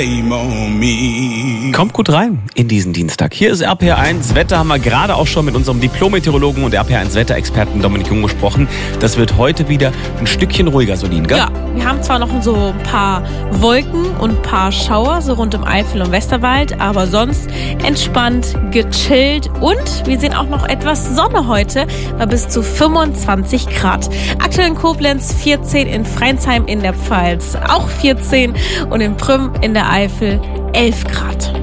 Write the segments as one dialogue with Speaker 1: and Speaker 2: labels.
Speaker 1: Kommt gut rein in diesen Dienstag. Hier ist RPR1 Wetter, haben wir gerade auch schon mit unserem Diplom-Meteorologen und RPR1 Wetterexperten Dominik Jung gesprochen. Das wird heute wieder ein Stückchen ruhiger, Solin, gell?
Speaker 2: Ja, wir haben zwar noch so ein paar Wolken und ein paar Schauer, so rund um Eifel und Westerwald, aber sonst entspannt, gechillt und wir sehen auch noch etwas Sonne heute, bei bis zu 25 Grad. Aktuell in Koblenz 14, in Freinsheim in der Pfalz auch 14 und in Prüm in der Eifel 11 Grad.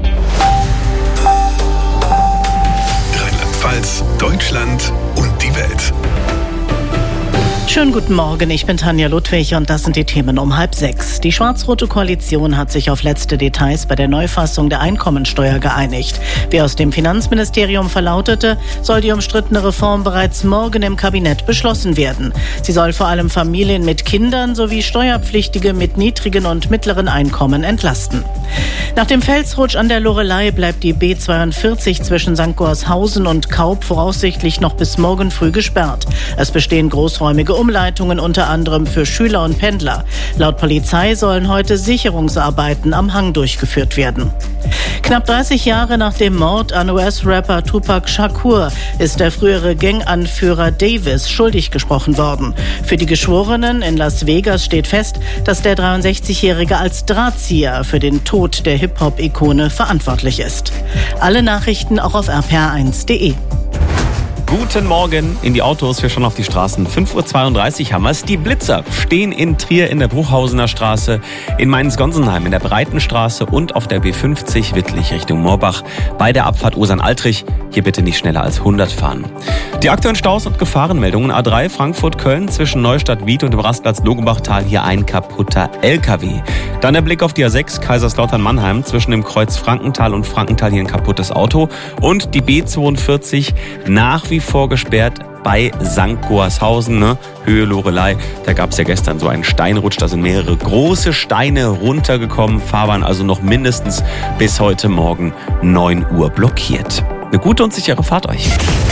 Speaker 3: Rheinland-Pfalz, Deutschland und die Welt.
Speaker 4: Schönen guten Morgen, ich bin Tanja Ludwig und das sind die Themen um 5:30. Die schwarz-rote Koalition hat sich auf letzte Details bei der Neufassung der Einkommensteuer geeinigt. Wie aus dem Finanzministerium verlautete, soll die umstrittene Reform bereits morgen im Kabinett beschlossen werden. Sie soll vor allem Familien mit Kindern sowie Steuerpflichtige mit niedrigen und mittleren Einkommen entlasten. Nach dem Felsrutsch an der Loreley bleibt die B42 zwischen St. Gorshausen und Kaub voraussichtlich noch bis morgen früh gesperrt. Es bestehen großräumige Umleitungen unter anderem für Schüler und Pendler. Laut Polizei sollen heute Sicherungsarbeiten am Hang durchgeführt werden. Knapp 30 Jahre nach dem Mord an US-Rapper Tupac Shakur ist der frühere Ganganführer Davis schuldig gesprochen worden. Für die Geschworenen in Las Vegas steht fest, dass der 63-Jährige als Drahtzieher für den Tod der Hip-Hop-Ikone verantwortlich ist. Alle Nachrichten auch auf rpr1.de.
Speaker 1: Guten Morgen in die Autos, wir schauen auf die Straßen. 5:32 Uhr haben wir es. Die Blitzer stehen in Trier in der Bruchhausener Straße, in Mainz-Gonsenheim in der Breitenstraße und auf der B50 Wittlich Richtung Moorbach bei der Abfahrt Osern-Altrich. Hier bitte nicht schneller als 100 fahren. Die aktuellen Staus und Gefahrenmeldungen. A3 Frankfurt-Köln zwischen Neustadt-Wied und dem Rastplatz Logenbachtal hier ein kaputter LKW. Dann der Blick auf die A6 Kaiserslautern-Mannheim zwischen dem Kreuz Frankenthal und Frankenthal hier ein kaputtes Auto. Und die B42 nach wie vor gesperrt bei St. Gorshausen, Höhe Loreley. Da gab es ja gestern so einen Steinrutsch, da sind mehrere große Steine runtergekommen. Fahrbahn also noch mindestens bis heute Morgen 9 Uhr blockiert. Eine gute und sichere Fahrt euch.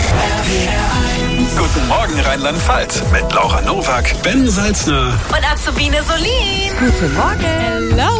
Speaker 3: Guten Morgen Rheinland-Pfalz mit Laura Nowak, Ben Salzner
Speaker 2: Und Azubine Solin.
Speaker 5: Guten Morgen.
Speaker 2: Hello.